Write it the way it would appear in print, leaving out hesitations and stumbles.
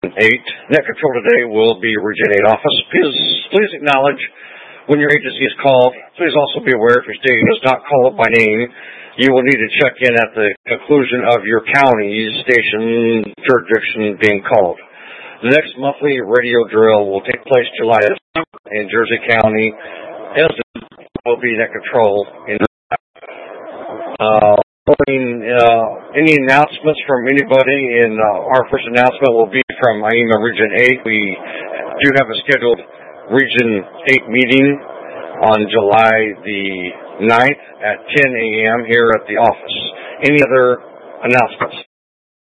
8. Net control today will be Region 8 office. Please acknowledge when your agency is called. Please also be aware if your state does not call it by name, you will need to check in at the conclusion of your county's station jurisdiction being called. The next monthly radio drill will take place July 7th in Jersey County. As will be net control in any announcements from anybody, and our first announcement will be from IEMA Region 8. We do have a scheduled Region 8 meeting on July the 9th at 10 a.m. here at the office. Any other announcements?